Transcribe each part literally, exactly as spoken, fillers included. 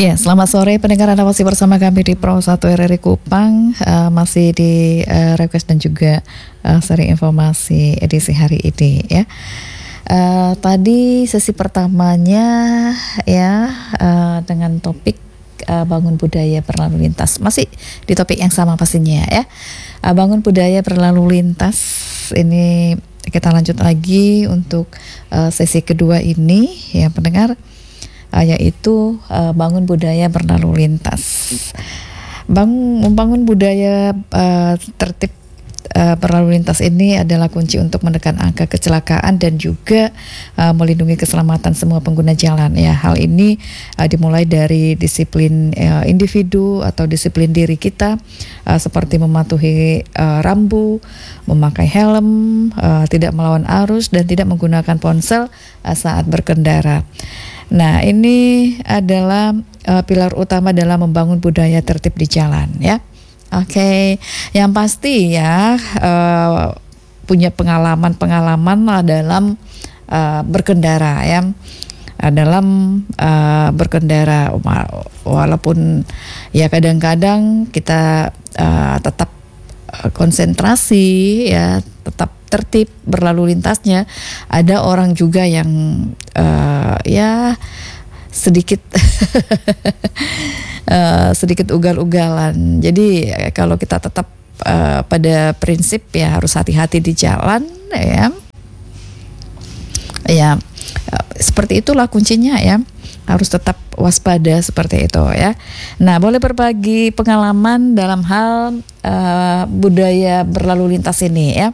Ya, selamat sore pendengar, Anda masih bersama kami di Pro satu R R I Kupang, uh, masih di uh, request dan juga uh, seri informasi edisi hari ini ya. Uh, tadi sesi pertamanya ya uh, dengan topik uh, bangun budaya berlalu lintas, masih di topik yang sama pastinya ya. Uh, bangun budaya berlalu lintas ini kita lanjut lagi untuk uh, sesi kedua ini ya pendengar. Uh, yaitu uh, bangun budaya berlalu lintas. Bang, membangun budaya uh, tertib uh, berlalu lintas ini adalah kunci untuk menekan angka kecelakaan dan juga uh, melindungi keselamatan semua pengguna jalan. Ya, hal ini uh, dimulai dari disiplin uh, individu atau disiplin diri kita, uh, seperti mematuhi uh, rambu, memakai helm, uh, tidak melawan arus dan tidak menggunakan ponsel uh, saat berkendara. Nah, ini adalah uh, pilar utama dalam membangun budaya tertib di jalan ya. Oke, okay. Yang pasti ya uh, punya pengalaman-pengalaman dalam uh, berkendara ya. Dalam uh, berkendara walaupun ya kadang-kadang kita uh, tetap uh, konsentrasi ya, tetap tertib berlalu lintasnya, ada orang juga yang uh, ya sedikit uh, sedikit ugal-ugalan. Jadi kalau kita tetap uh, pada prinsip ya harus hati-hati di jalan ya. Ya, uh, seperti itulah kuncinya ya. Harus tetap waspada seperti itu ya. Nah, boleh berbagi pengalaman dalam hal uh, budaya berlalu lintas ini ya.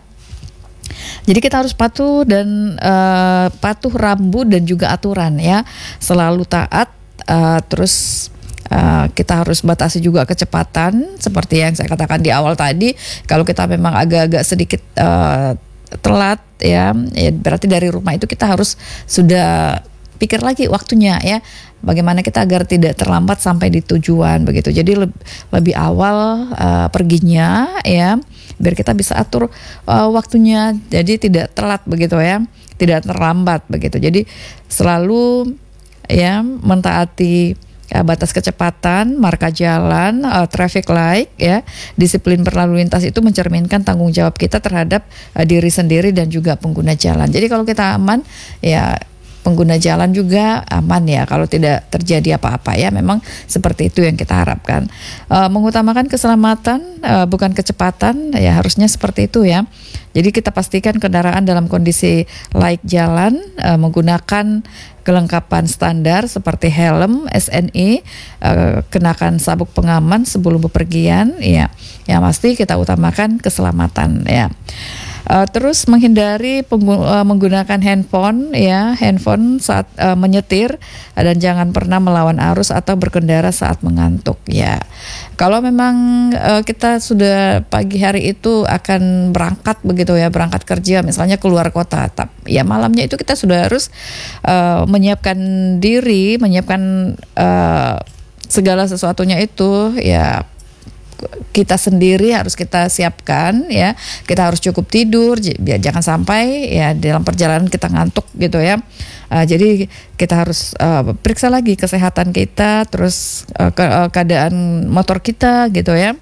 Jadi kita harus patuh dan uh, patuh rambu dan juga aturan ya, selalu taat. Uh, terus uh, kita harus batasi juga kecepatan seperti yang saya katakan di awal tadi. Kalau kita memang agak-agak sedikit uh, telat ya, ya, berarti dari rumah itu kita harus sudah pikir lagi waktunya ya. Bagaimana kita agar tidak terlambat sampai di tujuan begitu. Jadi le- lebih awal uh, perginya ya, biar kita bisa atur uh, waktunya. Jadi tidak telat begitu ya, tidak terlambat begitu. Jadi selalu ya mentaati ya, batas kecepatan, marka jalan, uh, traffic light ya. Disiplin berlalu lintas itu mencerminkan tanggung jawab kita terhadap uh, diri sendiri dan juga pengguna jalan. Jadi kalau kita aman ya, pengguna jalan juga aman ya, kalau tidak terjadi apa-apa ya. Memang seperti itu yang kita harapkan. Uh, mengutamakan keselamatan uh, bukan kecepatan ya, harusnya seperti itu ya. Jadi kita pastikan kendaraan dalam kondisi layak jalan, uh, menggunakan kelengkapan standar seperti helm, S N I, uh, kenakan sabuk pengaman sebelum bepergian ya. Yang pasti kita utamakan keselamatan ya. Uh, terus menghindari penggu- uh, menggunakan handphone ya, handphone saat uh, menyetir, uh, dan jangan pernah melawan arus atau berkendara saat mengantuk ya. Kalau memang uh, kita sudah pagi hari itu akan berangkat begitu ya, berangkat kerja misalnya keluar kota, tap, ya malamnya itu kita sudah harus uh, menyiapkan diri, menyiapkan uh, segala sesuatunya itu ya. Kita sendiri harus kita siapkan ya. Kita harus cukup tidur, j- jangan sampai ya dalam perjalanan kita ngantuk gitu ya. Uh, jadi kita harus uh, periksa lagi kesehatan kita, terus uh, ke- uh, keadaan motor kita gitu ya.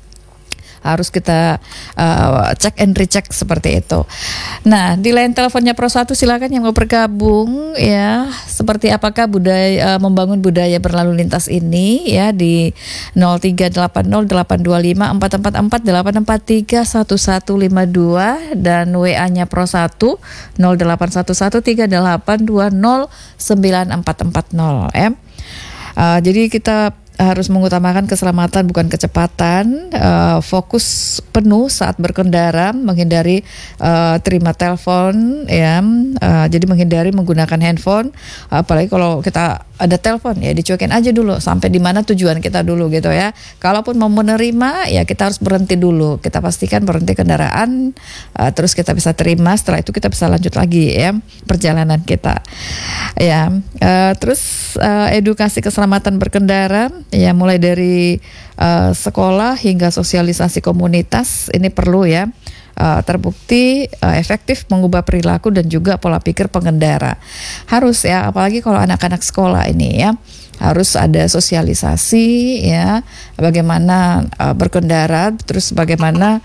Harus kita uh, cek and recheck seperti itu. Nah, di line teleponnya Pro satu silakan yang mau bergabung ya. Seperti apakah budaya uh, membangun budaya berlalu lintas ini ya di nol tiga delapan nol delapan dua lima empat empat empat delapan empat tiga satu satu lima dua dan W A-nya Pro satu nol delapan satu satu tiga delapan dua nol sembilan empat empat nol ya. Uh, jadi kita harus mengutamakan keselamatan bukan kecepatan, uh, fokus penuh saat berkendara, menghindari uh, terima telepon ya, uh, jadi menghindari menggunakan handphone, apalagi kalau kita ada telepon ya dicuekin aja dulu sampai di mana tujuan kita dulu gitu ya. Kalaupun mau menerima ya kita harus berhenti dulu, kita pastikan berhenti kendaraan, uh, terus kita bisa terima, setelah itu kita bisa lanjut lagi ya perjalanan kita ya. Uh, terus uh, edukasi keselamatan berkendara ya, mulai dari uh, sekolah hingga sosialisasi komunitas ini perlu ya. uh, terbukti uh, efektif mengubah perilaku dan juga pola pikir pengendara. Harus ya, apalagi kalau anak-anak sekolah ini ya, harus ada sosialisasi ya, bagaimana uh, berkendara, terus bagaimana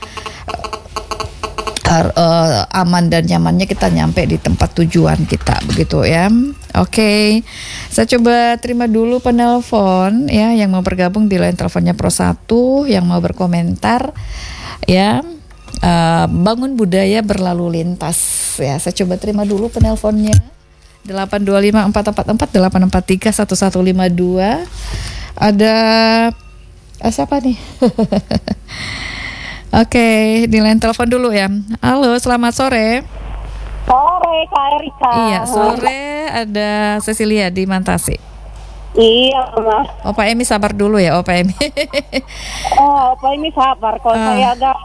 uh, uh, aman dan nyamannya kita nyampe di tempat tujuan kita, begitu ya. Oke, okay. Saya coba terima dulu penelpon ya yang mau bergabung di line teleponnya Pro satu, yang mau berkomentar ya, uh, bangun budaya berlalu lintas ya. Saya coba terima dulu penelponnya delapan dua lima empat empat empat delapan empat tiga satu satu lima dua. Ada ah, siapa nih? Oke, okay, di line telepon dulu ya. Halo, selamat sore. Sore Kak Erika. Iya, sore ada Cecilia di Mantasi. Iya, Mas. Opa Emi sabar dulu ya, Opa Emi. Oh, Opa Emi sabar. Kalau uh. saya agak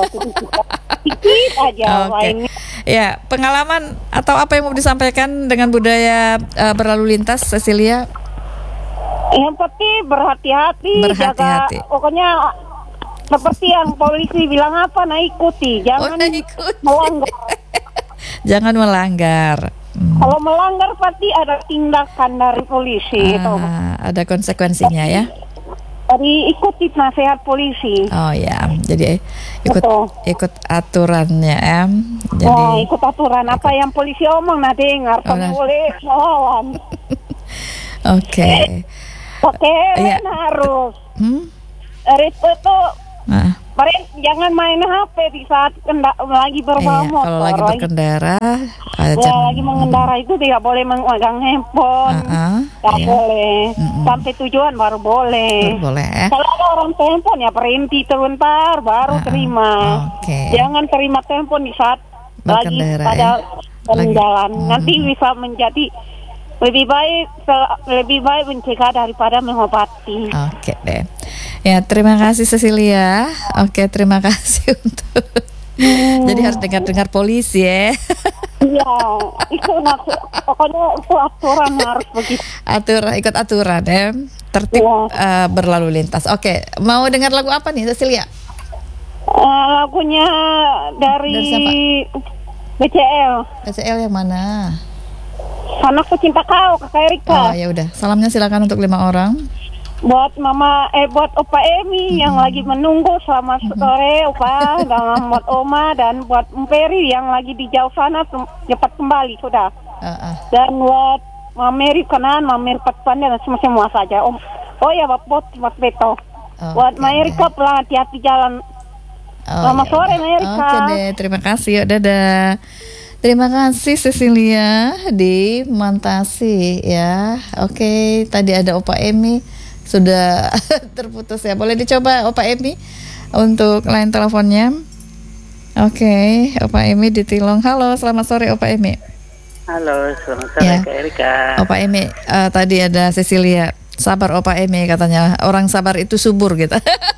sedikit aja, Opa Emi. Ya, pengalaman atau apa yang mau disampaikan dengan budaya uh, berlalu lintas, Cecilia? Yang penting berhati-hati, berhati-hati. Jaga, pokoknya seperti yang polisi bilang apa, nah ikuti, jangan oh, ikuti. melanggar. Jangan melanggar. Hmm. Kalau melanggar pasti ada tindakan dari polisi. Ah, itu. Ada konsekuensinya ya. Jadi ikuti nasihat polisi. Oh ya, jadi ikut Betul. ikut aturannya em. Jadi oh, ikut aturan ikut. Apa yang polisi omong nah dengar, oh, nah. boleh melawan. Oke. Oke, ya. harus. Hmm? Itu tuh. Nah. Jangan main H P di saat kenda- lagi berbawa iya, motor. Kalau lagi berkendara, ya, jangan, lagi mengendara itu tidak boleh memegang handphone, uh-uh, tidak iya. boleh. Mm-mm. Sampai tujuan baru boleh. Baru boleh. Kalau ada orang telepon ya berhenti sebentar, baru uh-uh. terima. Okay. Jangan terima telepon di saat berkendara, lagi pada ya? jalan. Mm-hmm. Nanti bisa menjadi lebih baik lebih baik mencegah daripada mengobati. Oke okay, deh. Ya, terima kasih Cecilia. Oke, terima kasih untuk. Hmm. Jadi harus dengar-dengar polisi ya. Iya, itu maksud, pokoknya itu aturan harus begitu. Aturan, ikut aturan ya. Tertib ya. uh, berlalu lintas. Oke, mau dengar lagu apa nih Cecilia? Uh, lagunya dari, dari B C L. B C L yang mana? Anakku Cinta Kau, Kak Erika. Oh ya udah, salamnya silakan untuk lima orang. Buat mama, eh buat Opa Emi mm-hmm. yang lagi menunggu selamat mm-hmm. sore Opa, dan buat Oma dan buat Mperi yang lagi di jauh sana cepat kembali sudah. Uh-uh. Dan buat Mama Mary kanan, Mama Mary Patpan dan semua semua saja. Om, oh ya Bapak Mas Beto. Okay, buat Maerika pelan hati-hati jalan. Oh, selamat ya, sore Maerika. Oke deh, terima kasih. Yuk, dadah. Terima kasih Cecilia di Mantasi ya. Oke, tadi ada Opa Emi. Sudah terputus ya. Boleh dicoba Opa Emi untuk line teleponnya. Oke, Opa Emi di Tilong. Halo, selamat sore Opa Emi. Halo, selamat sore ya. Kak Erika. Opa Emi, uh, tadi ada Cecilia. Sabar Opa Emi katanya. Orang sabar itu subur gitu.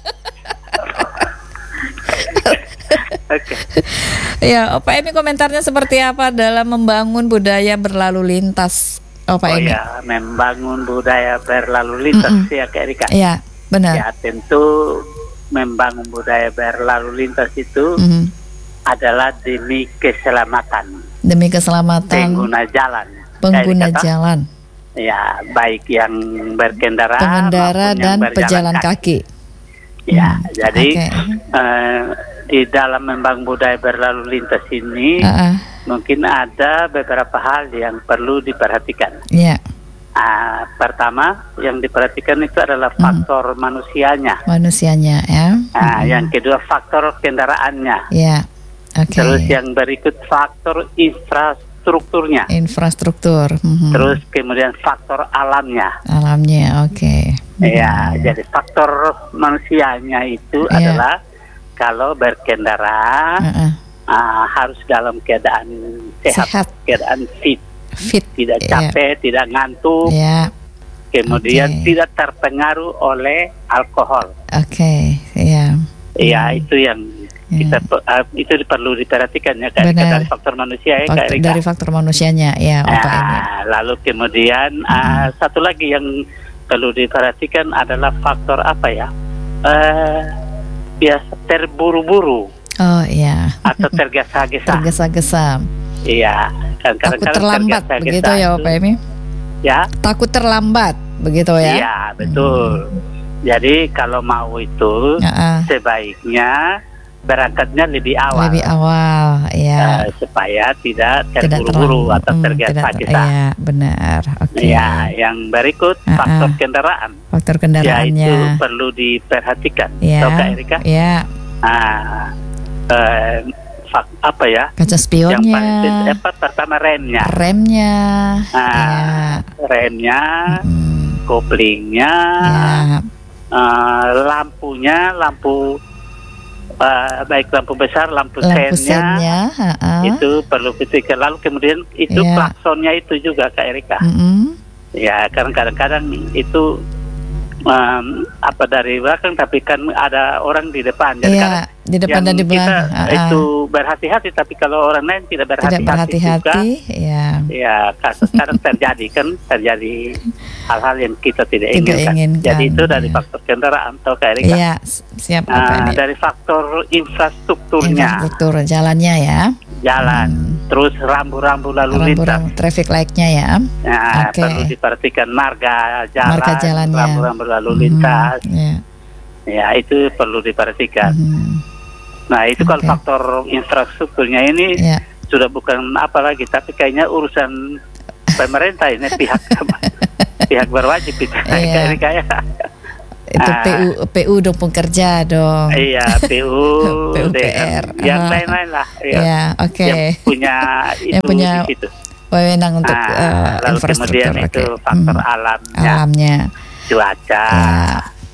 Oke. Ya, Opa Emi komentarnya seperti apa dalam membangun budaya berlalu lintas? Opa oh Emi. ya, membangun budaya berlalu lintas Mm-mm. ya Kak Erika. Iya, benar. Ya, tentu membangun budaya berlalu lintas itu mm-hmm. adalah demi keselamatan. Demi keselamatan pengguna jalan. Pengguna jalan. Ya, baik yang berkendara, pengendara dan pejalan kaki. kaki. Ya, hmm. jadi okay. uh, di dalam membangun budaya berlalu lintas ini. Uh-uh. Mungkin ada beberapa hal yang perlu diperhatikan. Iya. Yeah. Uh, pertama, yang diperhatikan itu adalah faktor mm. manusianya. Manusianya, ya. Uh, mm. Yang kedua, faktor kendaraannya. Iya. Yeah. Oke. Okay. Terus yang berikut faktor infrastrukturnya. Infrastruktur. Mm-hmm. Terus kemudian faktor alamnya. Alamnya, oke. Okay. Iya. Mm. Jadi faktor manusianya itu yeah. adalah kalau berkendara. Uh-uh. Uh, harus dalam keadaan sehat, sehat. keadaan fit, fit, tidak capek, yeah. tidak ngantuk, yeah. kemudian okay. tidak terpengaruh oleh alkohol. Oke, okay. ya. Yeah. Ya itu yang yeah. kita uh, itu perlu diperhatikan ya dari, dari faktor manusia ya faktor, Kak dari faktor manusianya ya. Uh, lalu kemudian uh, hmm. satu lagi yang perlu diperhatikan adalah faktor apa ya? Uh, biasa terburu-buru. Oh iya. Atau tergesa-gesa. Tergesa-gesa. Iya. Kan takut terlambat begitu ya Pak Emi? Ya. Takut terlambat begitu ya? Iya betul. Hmm. Jadi kalau mau itu uh-uh. sebaiknya berangkatnya lebih awal. Lebih awal, ya. Uh, supaya tidak terburu-buru atau hmm, tergesa-gesa. Iya, benar. Oke. Okay. Ya, yang berikut uh-uh. faktor kendaraan. Faktor kendaraannya. Ya, itu perlu diperhatikan. Ya. Tahu Kak Erika? Iya. Nah, uh, fak, apa ya? Kaca spionnya. Yang paling apa? Pertama remnya. Remnya. Nah, ya. Remnya, hmm. koplingnya, ya. uh, lampunya, lampu. Uh, baik lampu besar, lampu, lampu sennya, uh-uh. itu perlu ketika lalu kemudian itu yeah. klaksonnya itu juga Kak Erika. Mm-hmm. Ya karena kadang-kadang itu um, apa dari belakang tapi kan ada orang di depan. Jadi yeah, di depan dan di belakang. Kita uh-uh. itu berhati-hati tapi kalau orang lain tidak berhati-hati, tidak berhati-hati juga, ya. Ya kadang terjadi kan terjadi hal-hal yang kita tidak, tidak inginkan. inginkan. Jadi itu dari ya. faktor kendaraan atau Kak Erika. Iya, siap. Nah, dari faktor infrastrukturnya. Infrastruktur jalannya ya. Jalan, hmm. terus rambu-rambu lalu rambu, lintas. Rambu, traffic light-nya ya. Nah, okay. perlu diperhatikan marga jalan, marga jalannya. rambu-rambu lalu lintas. Hmm, yeah. Ya, itu perlu diperhatikan. Hmm. Nah, itu okay. kalau faktor infrastrukturnya ini yeah. sudah bukan apa lagi, tapi kayaknya urusan pemerintah ini pihak pihak berwajib itu yeah. kayak itu P U P U dong pekerja dong. Iya P U P U P R yang lain-lain lah. Ya, ya oke. Okay. Yang punya itu yang punya gitu. wewenang untuk nah, uh, infrastruktur. Kemudian itu okay. faktor hmm. alamnya, alamnya, cuaca. Ya.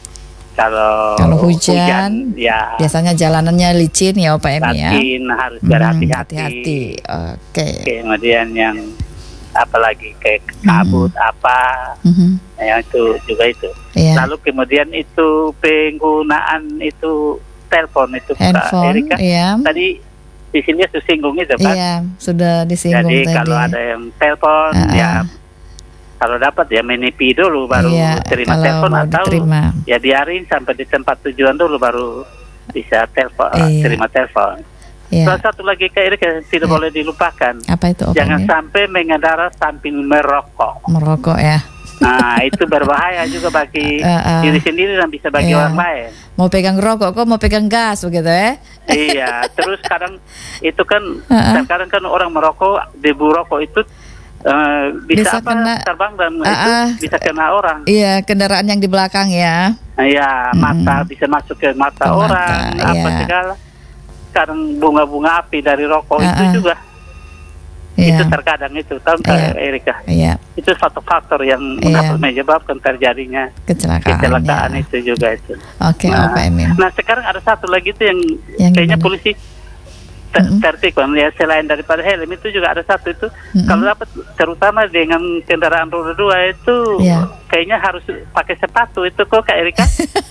Kalau, Kalau hujan, hujan, ya biasanya jalanannya licin ya Pak Emi ya. Licin harus berhati-hati. Hmm, hati-hati. Oke. Okay. Kemudian yang apalagi kayak kabut mm-hmm. apa, mm-hmm. ya itu juga itu. Yeah. Lalu kemudian itu penggunaan itu telepon itu Kak Erika. Yeah. Tadi di sini sudah singgung itu kan? Iya, yeah, sudah disinggung Jadi tadi. kalau ada yang telepon uh-uh. ya kalau dapat ya menepi dulu baru yeah, terima telepon atau diterima. Ya biarin sampai di tempat tujuan dulu baru bisa telepon, yeah. terima telepon. Yeah. Salah satu lagi Kak Erika tidak yeah. boleh dilupakan. Apa itu? Jangan ya? sampai mengendara sambil merokok. Merokok ya. Nah itu berbahaya juga bagi uh, uh. diri sendiri dan bisa bagi yeah. orang lain. Mau pegang rokok kok mau pegang gas begitu ya? Iya. Terus kadang itu kan uh, uh. sekarang kan orang merokok, debu rokok itu uh, bisa, bisa apa kena, terbang dan uh, itu uh, bisa kena orang. Iya kendaraan yang di belakang ya. Iya hmm. mata bisa masuk ke mata ke orang mata, apa iya. segala. Sekarang bunga-bunga api dari rokok uh-uh. itu juga yeah. itu terkadang itu tahu nggak yeah. Erika yeah. itu satu faktor yang yeah. menyebabkan terjadinya kecelakaan, kecelakaan yeah. itu juga itu. Oke okay, nah, okay, nah sekarang ada satu lagi itu yang, yang kayaknya gimana? Polisi ter- mm-hmm. tertib ya selain daripada helm itu juga ada satu itu mm-hmm. kalau dapat terutama dengan kendaraan roda dua itu yeah. kayaknya harus pakai sepatu itu kok Kak Erika.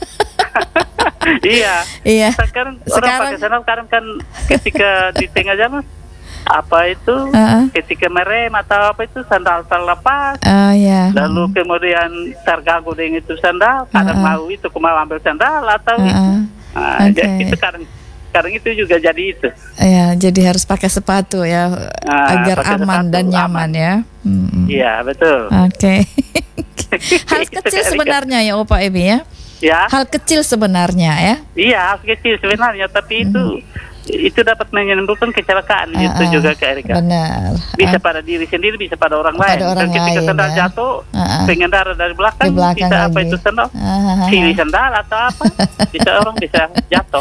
Iya. Iya. Sekarang, sekarang orang pakai sandal sekarang kan ketika di tengah jalan apa itu uh-uh. ketika merem atau apa itu sandal terlepas. Oh iya. Lalu kemudian terganggu dengan itu sandal, kadang uh-uh. mau itu mau ambil sandal atau uh-uh. itu. Nah, okay. Jadi itu kadang kadang itu juga jadi itu. Iya, jadi harus pakai sepatu ya nah, agar aman dan nyaman aman. Ya. Hmm. Iya, betul. Oke. Okay. Hal kecil sebenarnya ya Opa Emi ya. Ya. Hal kecil sebenarnya ya. Iya, hal kecil sebenarnya, tapi itu hmm. itu dapat menimbulkan kecelakaan uh, itu juga Kak Erika. Benar. Bisa uh, pada diri sendiri, bisa pada orang pada lain. Orang Dan ketika lain, sandal ya. jatuh, uh, uh. pengendara dari belakang, belakang bisa lagi. apa itu sandal? Uh, Sili sandal atau apa? Bisa orang bisa jatuh.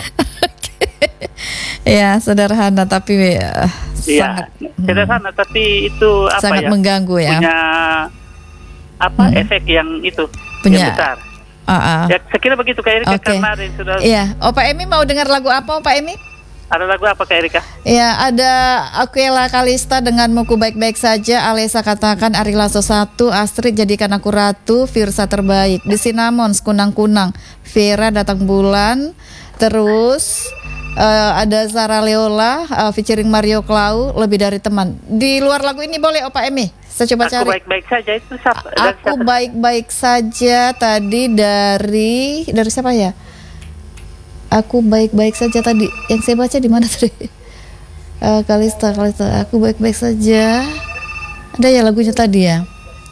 Ya, sederhana tapi uh, ya, sangat sederhana hmm. tapi itu apa sangat ya? mengganggu ya. Punya apa hmm. efek yang itu punya, yang besar. Uh-uh. Ya, saya kira begitu Kak Erika okay. karena ada sudah. Iya, Opa Emi mau dengar lagu apa Opa Emi? Ada lagu apa Kak Erika? Iya, ada Aquila Kalista dengan Muku Baik-Baik Saja, Alesa Katakan, Ari Lasso satu, Astrid Jadikan Aku Ratu, Firsa Terbaik, di Cinnamon Kunang-Kunang, Vera Datang Bulan, terus uh, ada Sarah Leola uh, featuring Mario Clau, Lebih Dari Teman. Di luar lagu ini boleh Opa Emi? Saya coba aku cari. Baik-baik saja itu siapa? Aku baik-baik saja tadi dari dari siapa ya? Aku baik-baik saja tadi. Yang saya baca di mana tadi? Uh, Kalista, Kalista, aku baik-baik saja. Ada ya lagunya tadi ya.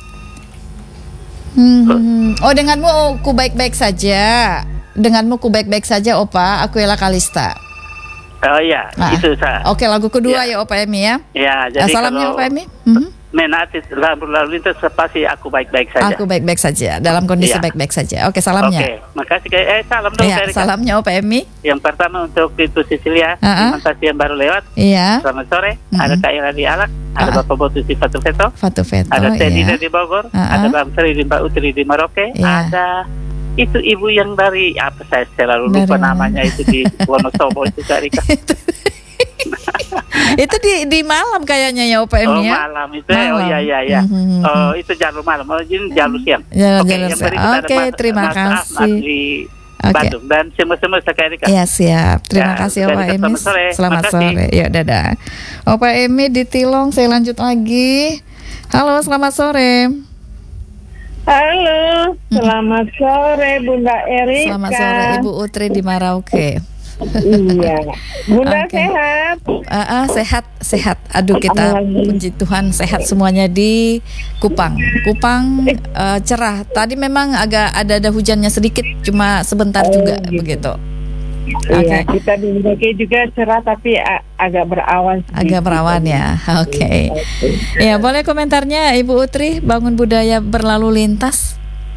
Hmm. Oh, denganmu ku baik-baik saja. Denganmu ku baik-baik saja, Opa. Aku Ella Kalista. Oh iya, nah, itu saya. Oke, lagu kedua ya, ya Opa Emi ya. Ya, jadi salamnya kalau Opa Emi. Mm-hmm. Menati lalu lintas pasti aku baik-baik saja. Aku baik-baik saja, dalam kondisi ya. baik-baik saja. Oke, salamnya. Oke, makasih. Eh, salam dong ya, dari salamnya Opa Emi. Yang pertama untuk Ibu Cecilia, uh-uh. Fantasi yang baru lewat. Iya. Selamat sore. Mm-hmm. Ada Kak Ira di Alak, ada uh-uh. Bapak Botu di Fatu Feto, Fatu Feto. ada Teddy iya. di Bogor, uh-uh. ada Bang Sri di Mbak Utri di Merauke, iya. ada itu ibu yang dari apa saya selalu lupa dari namanya mana? Itu di Wonosobo itu Kak Rika. Itu di di malam kayaknya ya Opa Emi ya. Oh malam itu malam. Oh iya iya iya. Mm-hmm. Oh itu jalur malam. Oh ini jalur siang. Jalur, Oke, jalur yang siang. Oke, mas, terima mas, kasih. Mas di okay. Bandung dan semua-semua Kak. Iya siap. Terima ya, kasih Opa Emi. Selamat sore. Selamat sore. Ya dadah. Opa Emi di Tilong, saya lanjut lagi. Halo, selamat sore. Halo, selamat sore Bunda Erika. Selamat sore Ibu Utri di Merauke. Iya, Bunda okay. sehat. Uh, uh, sehat, sehat. Aduh kita puji Tuhan sehat semuanya di Kupang. Kupang uh, cerah. Tadi memang agak ada ada hujannya sedikit, cuma sebentar oh, juga gitu. begitu. Iya, okay. Kita di Merauke juga cerah tapi a- agak berawan. Sedikit. Agak berawan ya. Oke. Okay. Okay. Ya, boleh komentarnya Ibu Utri, bangun budaya berlalu lintas.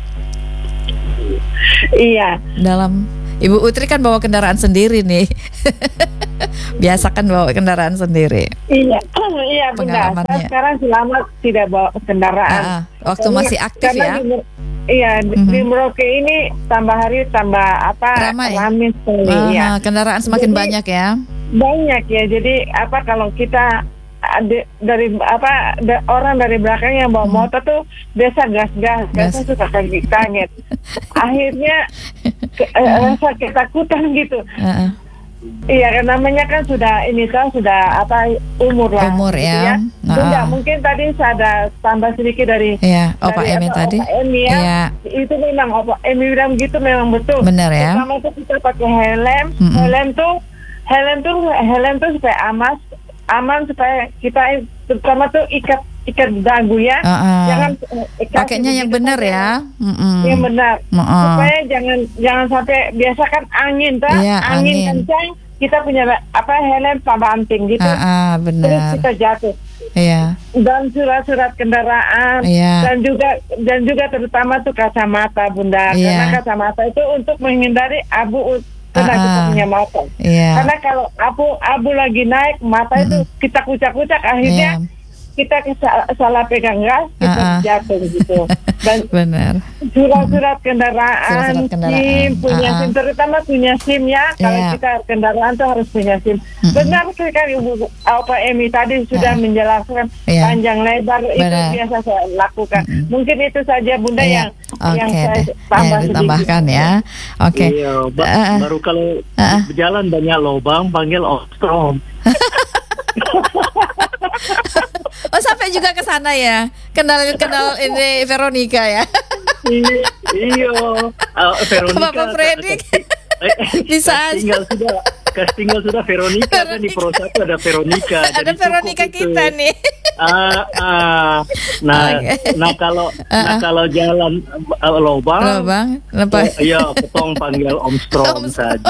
Iya. Dalam Ibu Utri kan bawa kendaraan sendiri nih. Biasa kan bawa kendaraan sendiri. Iya, iya Bunda. Saya sekarang selamat tidak bawa kendaraan. Uh, waktu karena, masih aktif ya. Di, iya, mm-hmm. di Merauke ini tambah hari tambah apa? Ramai. Ramai sekali. Uh, ya. Kendaraan semakin jadi, banyak ya. Banyak ya. Jadi apa kalau kita Ade, dari apa da, orang dari belakang yang bawa hmm. motor tuh biasa gas-gas, gas suka kaget. Akhirnya ke, uh, rasa ketakutan gitu. Uh-uh. Iya, kan namanya kan sudah ini kan sudah apa umur lah. Umur gitu ya. ya. Sudah mungkin tadi saya ada tambah sedikit dari. Iya, Opa Emi tadi. Opa Emi ya. Iya. Itu memang Opa Emi bilang gitu memang betul. Benar ya. Pertama itu kita pakai helm, mm-hmm. helm tuh helm tuh helm tuh supaya amas. aman supaya kita terutama tuh ikat ikat dagu ya, uh-uh. jangan pakainya yang benar ya, mm-mm. yang benar, uh-uh. supaya jangan jangan sampai biasa kan angin tuh, yeah, angin, angin kencang kita punya apa helm tambah anting gitu, uh-uh, benar. terus kita jatuh, yeah. dan surat-surat kendaraan yeah. dan juga dan juga terutama tuh kacamata Bunda, yeah. karena kacamata itu untuk menghindari abu karena uh-uh. kita punya mata. Yeah. Karena kalau abu abu lagi naik, mata mm-hmm. itu kita kucak-kucak, akhirnya yeah. kita kesal, salah pegang gas, kita uh-uh. jatuh gitu. Dan benar. Surat-surat kendaraan, kendaraan. SIM, punya uh-uh. SIM, terutama punya SIM ya. Kalau yeah. kita kendaraan tuh harus punya SIM. Mm-hmm. Benar sekali Ibu Opa Emi tadi sudah uh-uh. menjelaskan yeah. panjang lebar benar. Itu biasa saya lakukan. Mm-hmm. Mungkin itu saja Bunda yeah. yang okay, yang saya tambah ya, ditambahkan sedikit. Ya. Oke. Okay. Iya, ba- uh, baru kalau uh, berjalan banyak lubang panggil Ostrom. Oh sampai juga ke sana ya. Kenal kenal ini Veronica ya. Iya. Uh, Veronica. Bapak Fredik. Bisa tinggal sudah tinggal sudah Veronica, Veronica kan di Pro satu ada Veronica. Ada Veronica kita itu. Nih. Ah, ah. Nah, okay. nah kalau uh-uh. nah kalau jalan uh, lobang, lobang, lepas. Oh, iya, potong panggil Om Strom saja.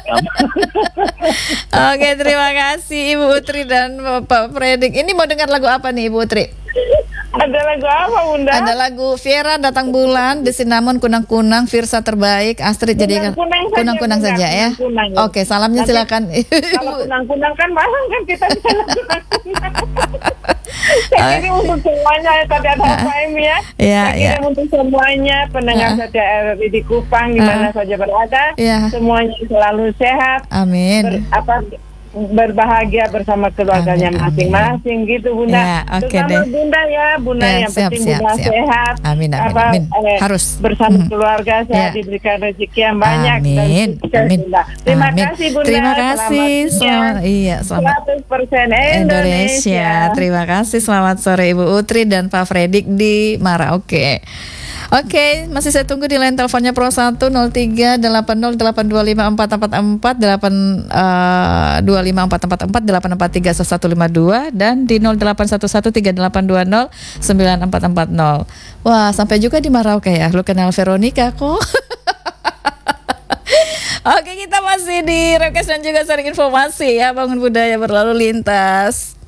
Oke, terima kasih Ibu Utri dan Bapak Fredik. Ini mau dengar lagu apa nih Ibu Utri? Ada lagu apa Bunda? Ada lagu Viera Datang Bulan, Desinamon Kunang-Kunang, Firsa Terbaik, Astrid jadi kunang-kunang saja, saja ya. Kunang, ya. Oke, salamnya nanti, silakan. Kalau kunang-kunang kan malam kan kita bisa kunang-kunang. Saya kira untuk semuanya tadi ada Opa Emi ya. Iya, iya. Untuk semuanya pendengar uh. saja R R I di Kupang di mana uh. saja berada, yeah. semuanya selalu sehat. Amin. Ber, apa berbahagia bersama keluarganya amin, masing-masing amin. Gitu Bunda. Ya, okay deh. Bunda ya, Bunda ya, yang siap, penting siap, Bunda siap. sehat. Amin, amin, apa, amin. Eh, harus bersama hmm. keluarga sehat, ya. Diberikan rezeki yang banyak. Amin, dan amin. Bunda. Terima amin. kasih Bunda. Terima kasih. Selamat, iya, selamat. seratus persen Indonesia. Indonesia. Terima kasih. Selamat sore Ibu Utri dan Pak Fredik di Merauke. Oke, masih saya tunggu di line teleponnya Pro satu nol tiga delapan nol delapan dua lima empat empat empat delapan dua lima empat empat empat delapan empat tiga satu lima dua dan di nol delapan satu satu tiga delapan dua nol sembilan empat empat nol. Wah, sampai juga di Merauke ya. Lu kenal Veronica kok. Oke, kita masih di request dan juga sharing informasi ya, bangun budaya berlalu lintas.